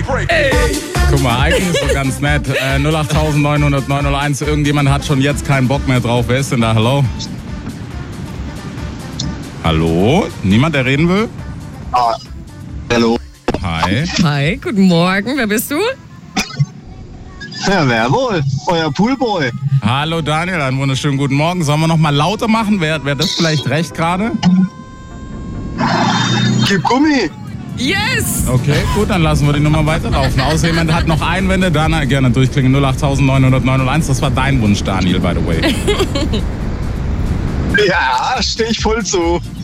Guck mal, eigentlich ist so ganz nett. 08900 irgendjemand hat schon jetzt keinen Bock mehr drauf. Wer ist denn da? Hallo? Hallo? Niemand, der reden will? Hallo. Hi. Hi, guten Morgen. Wer bist du? Ja, wer wohl? Euer Poolboy. Hallo Daniel, einen wunderschönen guten Morgen. Sollen wir noch mal lauter machen? Wäre das vielleicht recht gerade? Gib Gummi. Yes! Okay, gut, dann lassen wir die Nummer weiterlaufen. Außer jemand hat noch Einwände, dann gerne durchklingen. 08900 Das war dein Wunsch, Daniel, by the way. Ja, steh ich voll zu.